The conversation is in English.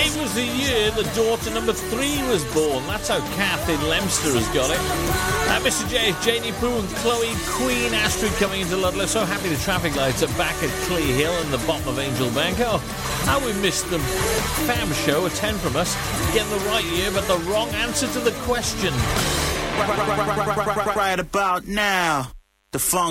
Today was the year the daughter number 3 was born. That's how Kath in Leicester has got it. Mr. J, Janie Pooh and Chloe Queen Astrid coming into Ludlow. So happy the traffic lights are back at Clee Hill and the bottom of Angel Bank. Oh, how we missed them. Fab show, a 10 from us. Getting the right year, but the wrong answer to the question. Right about now, the funk